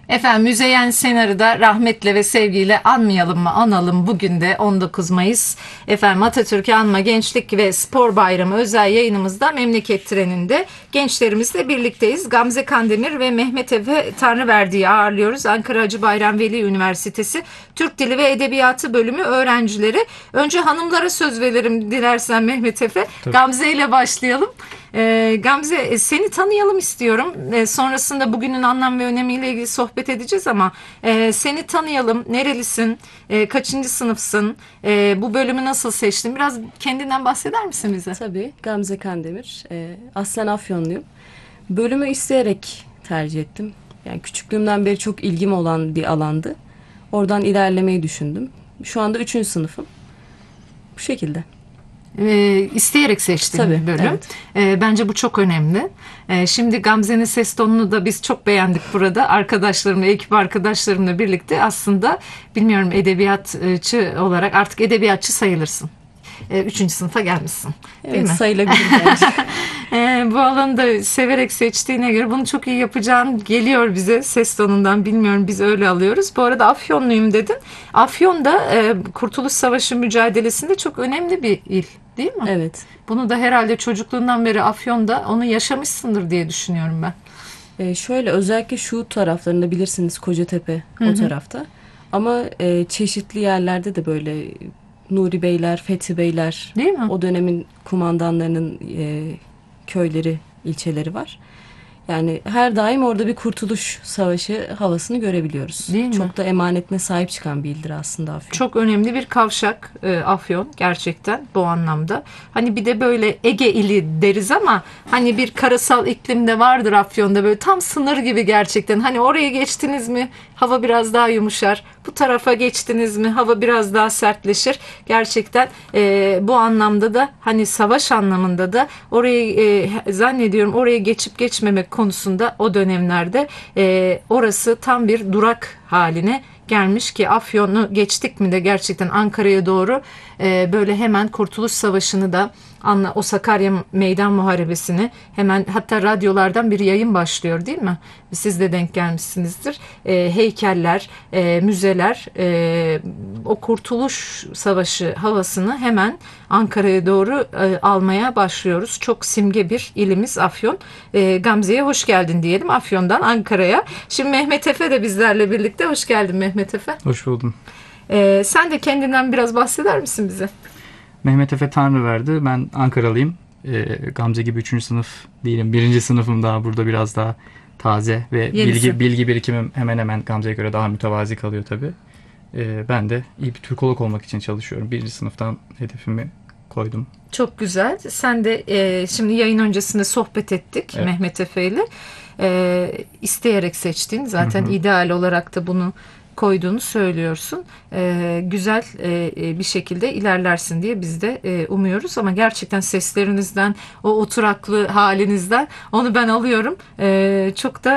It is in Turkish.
Efendim Müzeyyen Senar'ı da rahmetle ve sevgiyle anmayalım mı? Analım. Bugün de 19 Mayıs. Efendim Atatürk'ü anma Gençlik ve Spor Bayramı özel yayınımızda Memleket Treni'nde gençlerimizle birlikteyiz. Gamze Kandemir ve Mehmet Efe Tanrıverdi'yi ağırlıyoruz. Ankara Hacı Bayram Veli Üniversitesi Türk Dili ve Edebiyatı bölümü öğrencileri. Önce hanımlara söz veririm dilersen Mehmet Efe. Tabii. Gamze ile başlayalım. Gamze, seni tanıyalım istiyorum. Sonrasında bugünün anlam ve önemiyle ilgili sohbet edeceğiz ama seni tanıyalım. Nerelisin? Kaçıncı sınıfsın? Bu bölümü nasıl seçtin? Biraz kendinden bahseder misin bize? Tabii, Gamze Kandemir. Aslen Afyonluyum. Bölümü isteyerek tercih ettim. Yani küçüklüğümden beri çok ilgim olan bir alandı. Oradan ilerlemeyi düşündüm. Şu anda 3. sınıfım. Bu şekilde. İsteyerek seçtiğin bir bölüm. Evet. Bence bu çok önemli. Şimdi Gamze'nin ses tonunu da biz çok beğendik burada. Arkadaşlarımla, ekip arkadaşlarımla birlikte aslında bilmiyorum edebiyatçı olarak artık edebiyatçı sayılırsın. 3. sınıfa gelmişsin. Değil Evet, mi? sayılabilir bence. Bu alanı da severek seçtiğine göre bunu çok iyi yapacağın geliyor bize ses tonundan. Bilmiyorum, biz öyle alıyoruz. Bu arada Afyonluyum dedin. Afyon da Kurtuluş Savaşı mücadelesinde çok önemli bir il, değil mi? Evet. Bunu da herhalde çocukluğundan beri Afyon'da onu yaşamışsındır diye düşünüyorum ben. Şöyle özellikle şu taraflarında bilirsiniz, Kocatepe o tarafta. Ama çeşitli yerlerde de böyle Nuri Beyler, Fethi Beyler, Değil mi? o dönemin kumandanlarının köyleri, ilçeleri var. Yani her daim orada bir Kurtuluş Savaşı havasını görebiliyoruz. Değil mi? Çok da emanetine sahip çıkan bir ildir aslında Afyon. Çok önemli bir kavşak Afyon gerçekten bu anlamda. Hani bir de böyle Ege ili deriz ama hani bir karasal iklimde vardır Afyon'da, böyle tam sınır gibi gerçekten. Hani oraya geçtiniz mi hava biraz daha yumuşar. Bu tarafa geçtiniz mi hava biraz daha sertleşir. Gerçekten bu anlamda da hani savaş anlamında da orayı zannediyorum oraya geçip geçmemek konusunda o dönemlerde orası tam bir durak haline gelmiş ki Afyon'u geçtik mi de gerçekten Ankara'ya doğru böyle hemen Kurtuluş Savaşı'nı da o Sakarya Meydan Muharebesi'ni hemen, hatta radyolardan bir yayın başlıyor değil mi? Siz de denk gelmişsinizdir. Heykeller, müzeler, o Kurtuluş Savaşı havasını hemen Ankara'ya doğru almaya başlıyoruz. Çok simge bir ilimiz Afyon. Gamze'ye hoş geldin diyelim Afyon'dan Ankara'ya. Şimdi Mehmet Efe de bizlerle birlikte. Hoş geldin Mehmet Efe. Hoş buldum. Sen de kendinden biraz bahseder misin bize? Mehmet Efe Tanrıverdi. Ben Ankaralıyım. Gamze gibi 3. sınıf değilim. 1. sınıfım daha burada biraz daha taze ve bilgi birikimim hemen hemen Gamze'ye göre daha mütevazi kalıyor tabii. Ben de iyi bir Türkolog olmak için çalışıyorum. 1. sınıftan hedefimi koydum. Çok güzel. Sen de şimdi yayın öncesinde sohbet ettik Mehmet Efe ile. İsteyerek seçtin. Zaten ideal olarak da bunu koyduğunu söylüyorsun. Güzel bir şekilde ilerlersin diye biz de umuyoruz ama gerçekten seslerinizden, o oturaklı halinizden onu ben alıyorum. Çok da